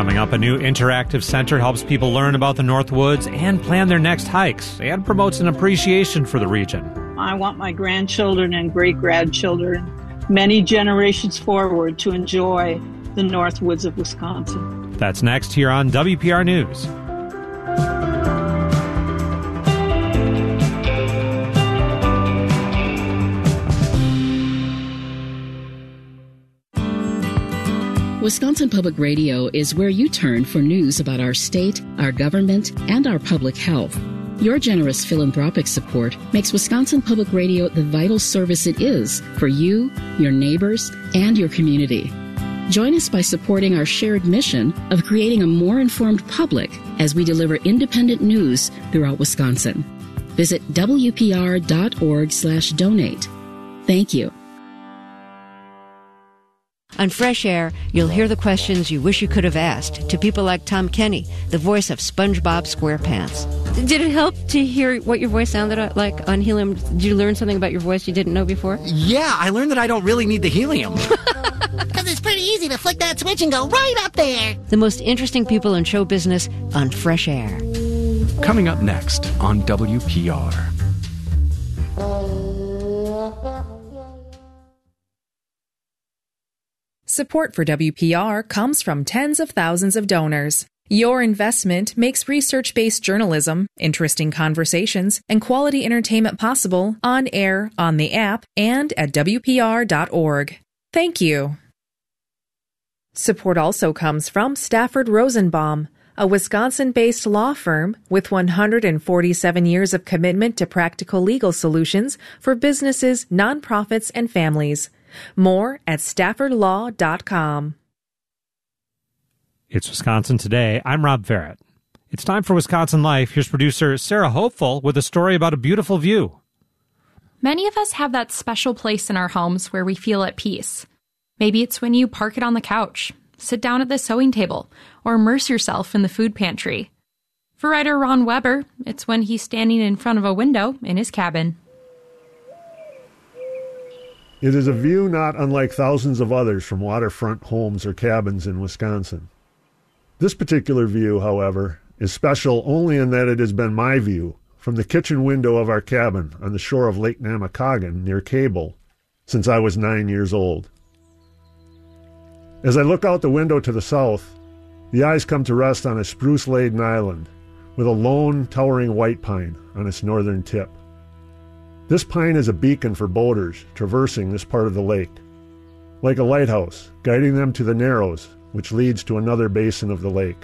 Coming up, a new interactive center helps people learn about the Northwoods and plan their next hikes and promotes an appreciation for the region. I want my grandchildren and great-grandchildren, many generations forward, to enjoy the Northwoods of Wisconsin. That's next here on WPR News. Wisconsin Public Radio is where you turn for news about our state, our government, and our public health. Your generous philanthropic support makes Wisconsin Public Radio the vital service it is for you, your neighbors, and your community. Join us by supporting our shared mission of creating a more informed public as we deliver independent news throughout Wisconsin. Visit WPR.org/donate. Thank you. On Fresh Air, you'll hear the questions you wish you could have asked to people like Tom Kenny, the voice of SpongeBob SquarePants. Did it help to hear what your voice sounded like on helium? Did you learn something about your voice you didn't know before? Yeah, I learned that I don't really need the helium. Because it's pretty easy to flick that switch and go right up there. The most interesting people in show business on Fresh Air. Coming up next on WPR. Support for WPR comes from tens of thousands of donors. Your investment makes research-based journalism, interesting conversations, and quality entertainment possible on air, on the app, and at WPR.org. Thank you. Support also comes from Stafford Rosenbaum, a Wisconsin-based law firm with 147 years of commitment to practical legal solutions for businesses, nonprofits, and families. More at staffordlaw.com. It's Wisconsin Today. I'm Rob Farrett. It's time for Wisconsin Life. Here's producer Sarah Hopeful with a story about a beautiful view. Many of us have that special place in our homes where we feel at peace. Maybe it's when you park it on the couch, sit down at the sewing table, or immerse yourself in the food pantry. For writer Ron Weber, it's when he's standing in front of a window in his cabin. It is a view not unlike thousands of others from waterfront homes or cabins in Wisconsin. This particular view, however, is special only in that it has been my view from the kitchen window of our cabin on the shore of Lake Namakagon near Cable since I was 9 years old. As I look out the window to the south, the eyes come to rest on a spruce-laden island with a lone, towering white pine on its northern tip. This pine is a beacon for boaters traversing this part of the lake, like a lighthouse, guiding them to the Narrows, which leads to another basin of the lake.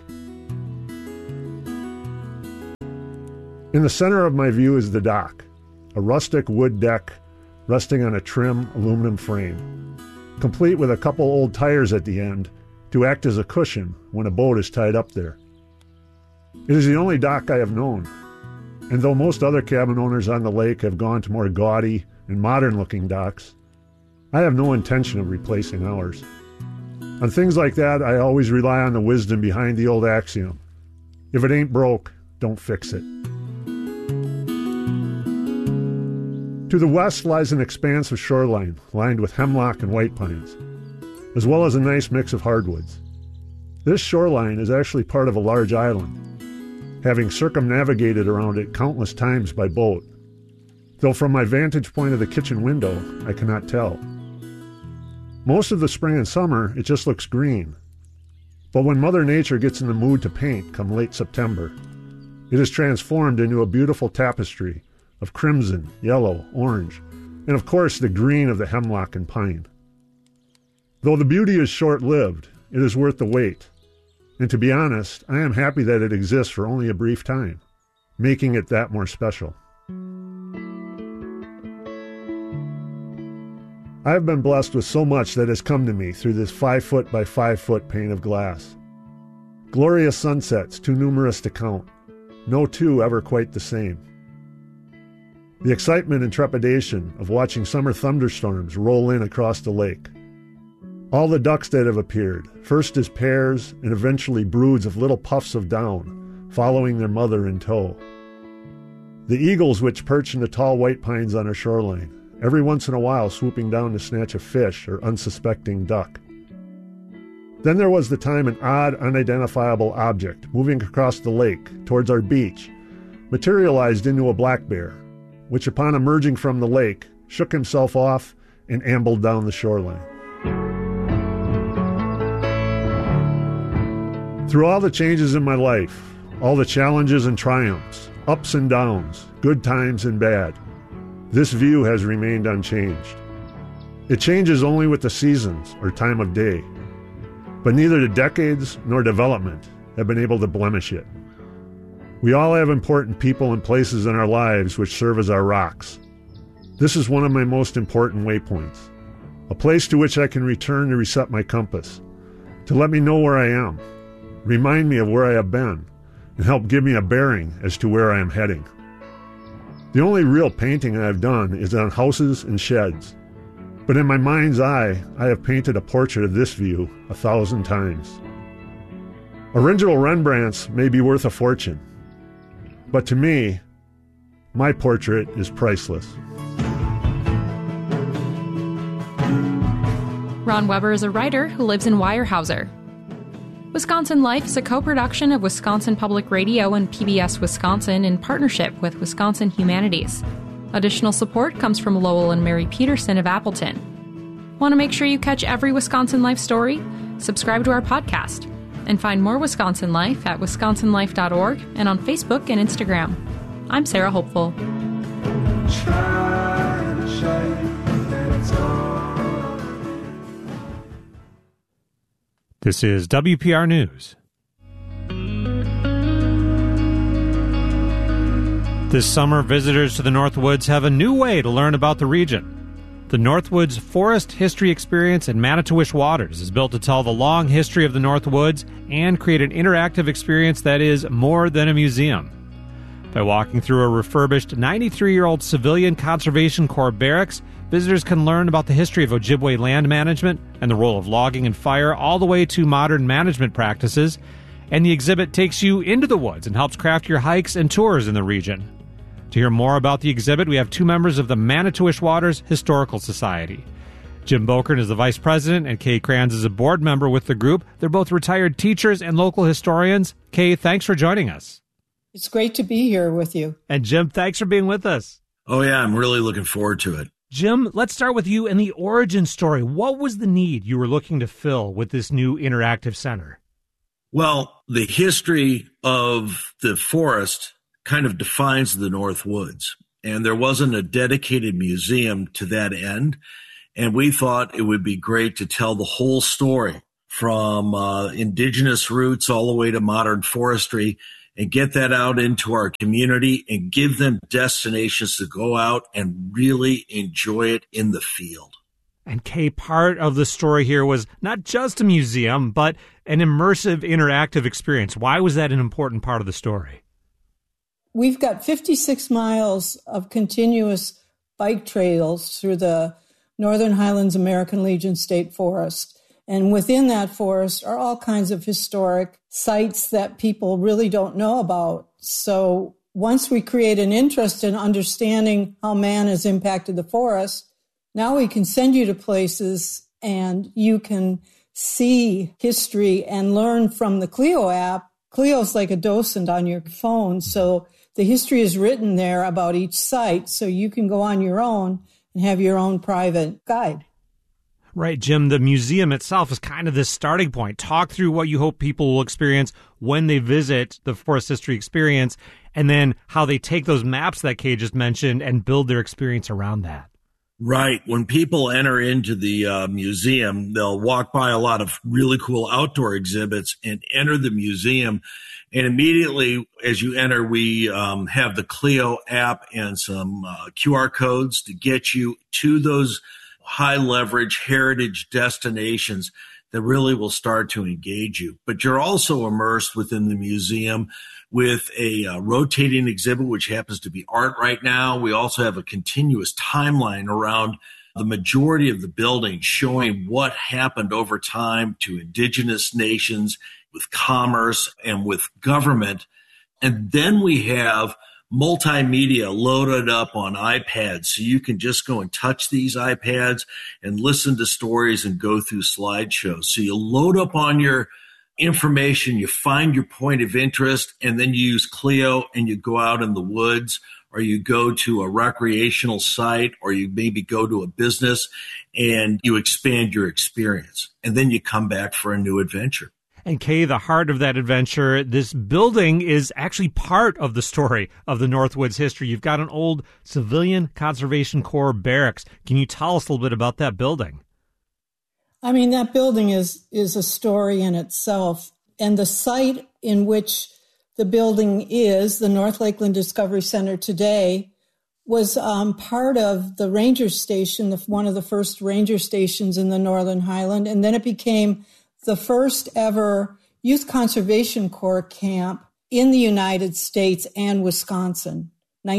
In the center of my view is the dock, a rustic wood deck resting on a trim aluminum frame, complete with a couple old tires at the end to act as a cushion when a boat is tied up there. It is the only dock I have known. And though most other cabin owners on the lake have gone to more gaudy and modern-looking docks, I have no intention of replacing ours. On things like that, I always rely on the wisdom behind the old axiom, if it ain't broke, don't fix it. To the west lies an expanse of shoreline lined with hemlock and white pines, as well as a nice mix of hardwoods. This shoreline is actually part of a large island, having circumnavigated around it countless times by boat, though from my vantage point of the kitchen window, I cannot tell. Most of the spring and summer, it just looks green. But when Mother Nature gets in the mood to paint come late September, it is transformed into a beautiful tapestry of crimson, yellow, orange, and of course the green of the hemlock and pine. Though the beauty is short-lived, it is worth the wait. And to be honest, I am happy that it exists for only a brief time, making it that more special. I have been blessed with so much that has come to me through this 5-foot by 5-foot pane of glass. Glorious sunsets, too numerous to count, no two ever quite the same. The excitement and trepidation of watching summer thunderstorms roll in across the lake. All the ducks that have appeared, first as pairs and eventually broods of little puffs of down, following their mother in tow. The eagles which perch in the tall white pines on our shoreline, every once in a while swooping down to snatch a fish or unsuspecting duck. Then there was the time an odd, unidentifiable object moving across the lake towards our beach materialized into a black bear, which upon emerging from the lake shook himself off and ambled down the shoreline. Through all the changes in my life, all the challenges and triumphs, ups and downs, good times and bad, this view has remained unchanged. It changes only with the seasons or time of day, but neither the decades nor development have been able to blemish it. We all have important people and places in our lives which serve as our rocks. This is one of my most important waypoints, a place to which I can return to reset my compass, to let me know where I am, remind me of where I have been, and help give me a bearing as to where I am heading. The only real painting I have done is on houses and sheds, but in my mind's eye, I have painted a portrait of this view 1,000 times. Original Rembrandts may be worth a fortune, but to me, my portrait is priceless. Ron Weber is a writer who lives in Weyerhaeuser. Wisconsin Life is a co-production of Wisconsin Public Radio and PBS Wisconsin in partnership with Wisconsin Humanities. Additional support comes from Lowell and Mary Peterson of Appleton. Want to make sure you catch every Wisconsin Life story? Subscribe to our podcast. And find more Wisconsin Life at wisconsinlife.org and on Facebook and Instagram. I'm Sarah Hopeful. This is WPR News. This summer, visitors to the Northwoods have a new way to learn about the region. The Northwoods Forest History Experience in Manitowish Waters is built to tell the long history of the Northwoods and create an interactive experience that is more than a museum. By walking through a refurbished 93-year-old Civilian Conservation Corps barracks, visitors can learn about the history of Ojibwe land management and the role of logging and fire all the way to modern management practices, and the exhibit takes you into the woods and helps craft your hikes and tours in the region. To hear more about the exhibit, we have two members of the Manitowish Waters Historical Society. Jim Bokern is the vice president, and Kay Kranz is a board member with the group. They're both retired teachers and local historians. Kay, thanks for joining us. It's great to be here with you. And Jim, thanks for being with us. Oh, yeah, I'm really looking forward to it. Jim, let's start with you and the origin story. What was the need you were looking to fill with this new interactive center? Well, the history of the forest kind of defines the Northwoods, and there wasn't a dedicated museum to that end, and we thought it would be great to tell the whole story from indigenous roots all the way to modern forestry and get that out into our community and give them destinations to go out and really enjoy it in the field. And Kay, part of the story here was not just a museum, but an immersive interactive experience. Why was that an important part of the story? We've got 56 miles of continuous bike trails through the Northern Highlands American Legion State Forest. And within that forest are all kinds of historic sites that people really don't know about. So once we create an interest in understanding how man has impacted the forest, now we can send you to places and you can see history and learn from the Clio app. Clio's like a docent on your phone, so the history is written there about each site, so you can go on your own and have your own private guide. Right, Jim, the museum itself is kind of this starting point. Talk through what you hope people will experience when they visit the Forest History Experience, and then how they take those maps that Kay just mentioned and build their experience around that. Right. When people enter into the museum, they'll walk by a lot of really cool outdoor exhibits and enter the museum. And immediately as you enter, we have the Clio app and some QR codes to get you to those high leverage heritage destinations that really will start to engage you. But you're also immersed within the museum with a rotating exhibit, which happens to be art right now. We also have a continuous timeline around the majority of the building showing what happened over time to indigenous nations with commerce and with government. And then we have multimedia loaded up on iPads. So you can just go and touch these iPads and listen to stories and go through slideshows. So you load up on your information, you find your point of interest, and then you use Clio and you go out in the woods, or you go to a recreational site, or you maybe go to a business and you expand your experience. And then you come back for a new adventure. And Kay, the heart of that adventure, this building is actually part of the story of the Northwoods history. You've got an old Civilian Conservation Corps barracks. Can you tell us a little bit about that building? I mean, that building is a story in itself. And the site in which the building is, the North Lakeland Discovery Center today, was part of the ranger station, one of the first ranger stations in the Northern Highland. And then it became the first ever Youth Conservation Corps camp in the United States and Wisconsin,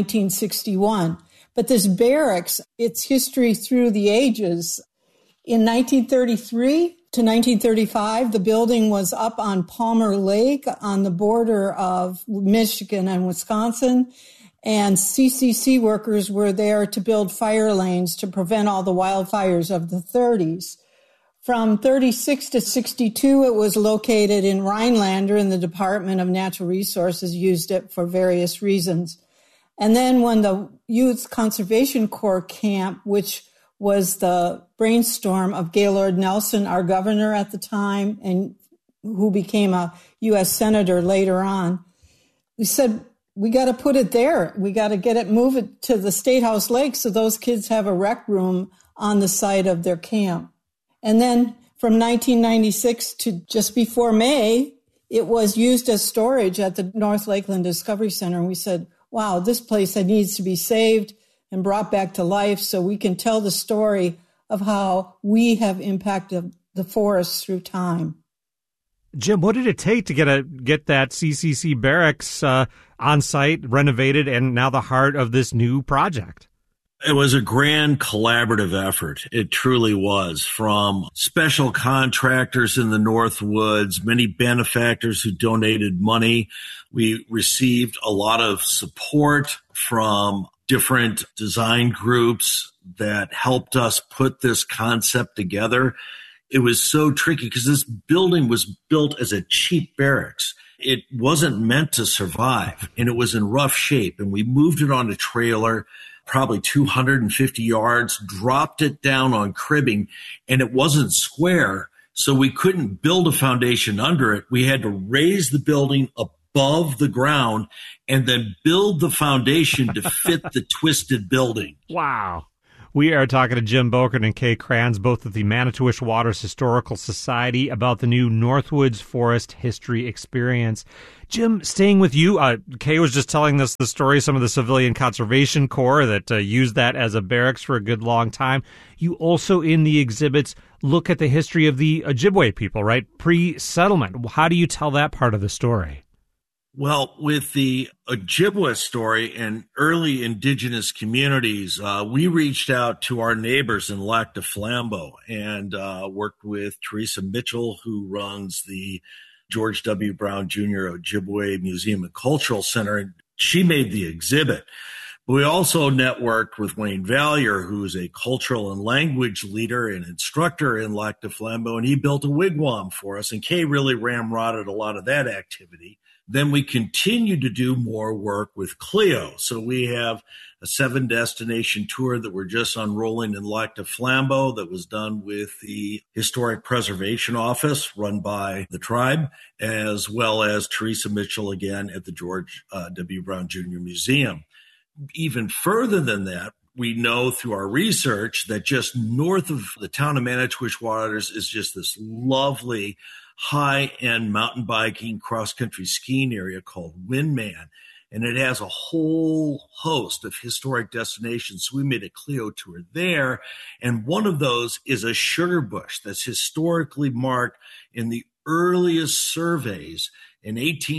1961. But this barracks, its history through the ages. In 1933 to 1935, the building was up on Palmer Lake on the border of Michigan and Wisconsin, and CCC workers were there to build fire lanes to prevent all the wildfires of the 30s. From 36 to 62, it was located in Rhinelander, and the Department of Natural Resources used it for various reasons. And then when the Youth Conservation Corps camp, which was the brainstorm of Gaylord Nelson, our governor at the time, and who became a U.S. Senator later on, we said, we got to put it there. We got to move it to the State House Lake so those kids have a rec room on the site of their camp. And then from 1996 to just before May, it was used as storage at the North Lakeland Discovery Center. And we said, wow, this place needs to be saved and brought back to life so we can tell the story of how we have impacted the forests through time. Jim, what did it take to get that CCC barracks on site, renovated, and now the heart of this new project? It was a grand collaborative effort. It truly was, from special contractors in the Northwoods, many benefactors who donated money. We received a lot of support from different design groups that helped us put this concept together. It was so tricky because this building was built as a cheap barracks. It wasn't meant to survive, and it was in rough shape. And we moved it on a trailer, probably 250 yards, dropped it down on cribbing, and it wasn't square, so we couldn't build a foundation under it. We had to raise the building above the ground and then build the foundation to fit the twisted building. Wow. We are talking to Jim Bokert and Kay Kranz, both of the Manitowish Waters Historical Society, about the new Northwoods Forest History Experience. Jim, staying with you, Kay was just telling us the story of some of the Civilian Conservation Corps that used that as a barracks for a good long time. You also, in the exhibits, look at the history of the Ojibwe people, right? Pre-settlement. How do you tell that part of the story? Well, with the Ojibwe story and early indigenous communities, we reached out to our neighbors in Lac du Flambeau and worked with Teresa Mitchell, who runs the George W. Brown Jr. Ojibwe Museum and Cultural Center, and she made the exhibit. But we also networked with Wayne Vallier, who's a cultural and language leader and instructor in Lac du Flambeau, and he built a wigwam for us, and Kay really ramrodded a lot of that activity. Then we continue to do more work with Clio. So we have a 7-destination tour that we're just unrolling in Lac du Flambeau that was done with the Historic Preservation Office run by the tribe, as well as Teresa Mitchell again at the George W. Brown Jr. Museum. Even further than that, we know through our research that just north of the town of Manitowish Waters is just this lovely high-end mountain biking, cross-country skiing area called Windman. And it has a whole host of historic destinations. So we made a Clio tour there. And one of those is a sugar bush that's historically marked in the earliest surveys in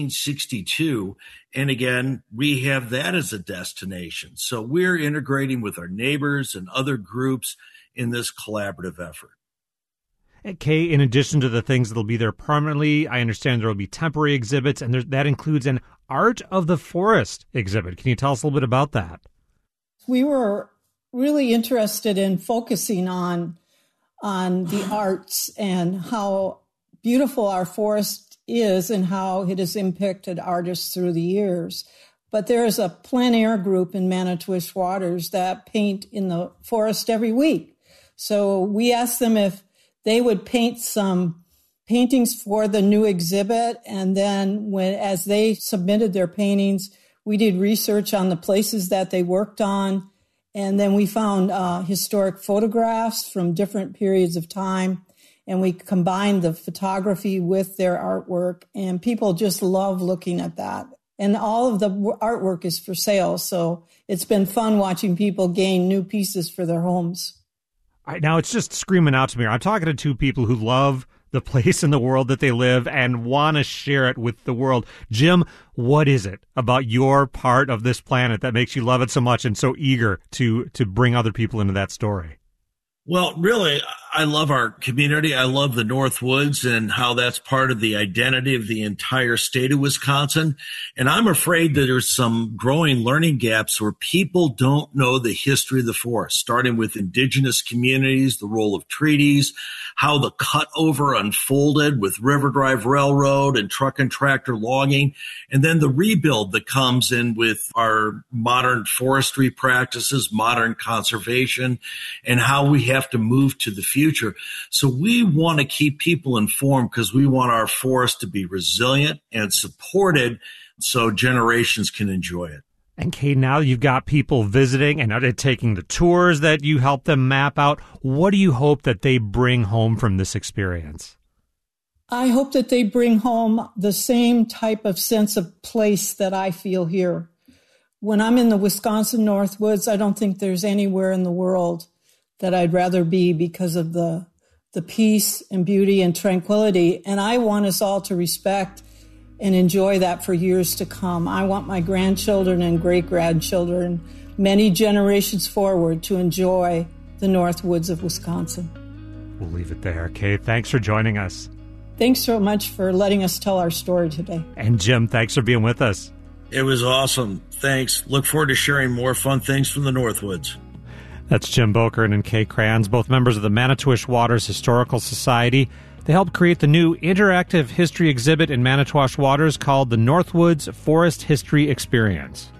1862. And again, we have that as a destination. So we're integrating with our neighbors and other groups in this collaborative effort. Kay, in addition to the things that'll be there permanently, I understand there will be temporary exhibits, and that includes an Art of the Forest exhibit. Can you tell us a little bit about that? We were really interested in focusing on the arts and how beautiful our forest is and how it has impacted artists through the years. But there is a plein air group in Manitowish Waters that paint in the forest every week. So we asked them if they would paint some paintings for the new exhibit. And then as they submitted their paintings, we did research on the places that they worked on. And then we found historic photographs from different periods of time. And we combined the photography with their artwork. And people just love looking at that. And all of the artwork is for sale. So it's been fun watching people gain new pieces for their homes. All right, now it's just screaming out to me. I'm talking to two people who love the place in the world that they live and want to share it with the world. Jim, what is it about your part of this planet that makes you love it so much and so eager to bring other people into that story? Well, really, I love our community. I love the Northwoods and how that's part of the identity of the entire state of Wisconsin. And I'm afraid that there's some growing learning gaps where people don't know the history of the forest, starting with indigenous communities, the role of treaties, how the cutover unfolded with River Drive Railroad and truck and tractor logging, and then the rebuild that comes in with our modern forestry practices, modern conservation, and how we have to move to the future. So we want to keep people informed because we want our forest to be resilient and supported so generations can enjoy it. And Kay, now you've got people visiting and taking the tours that you help them map out. What do you hope that they bring home from this experience? I hope that they bring home the same type of sense of place that I feel here. When I'm in the Wisconsin Northwoods, I don't think there's anywhere in the world that I'd rather be because of the peace and beauty and tranquility. And I want us all to respect and enjoy that for years to come. I want my grandchildren and great-grandchildren, many generations forward, to enjoy the Northwoods of Wisconsin. We'll leave it there. Kay, thanks for joining us. Thanks so much for letting us tell our story today. And Jim, thanks for being with us. It was awesome. Thanks. Look forward to sharing more fun things from the Northwoods. That's Jim Bokern and Kay Kranz, both members of the Manitowish Waters Historical Society. They helped create the new interactive history exhibit in Manitowish Waters called the Northwoods Forest History Experience.